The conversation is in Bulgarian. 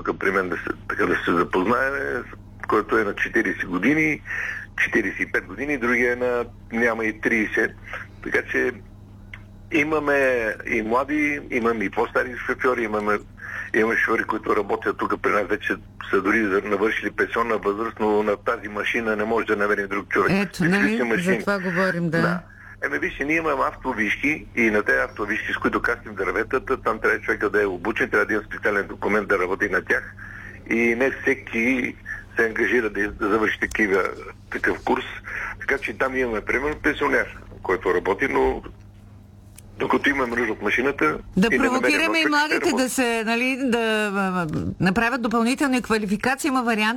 тук при мен да се запознаем, който е на 40 години, 45 години, другия няма и 30. Така че имаме и млади, имаме и по-стари шофьори, имаме шофьори, които работят тук при нас, вече са дори навършили пенсионна възраст, но на тази машина не може да намерим друг човек. Ето, за това говорим, да. Вижте, ние имаме автовишки и на тези автовишки, с които кастим дърветата, там трябва човека да е обучен, трябва да има специален документ да работи на тях и не всеки се ангажира да завърши такъв курс. Така че там имаме, примерно, пенсионер, който работи, но докато имаме нужда от машината... Да провокираме и младите да направят допълнителни квалификации, има вариант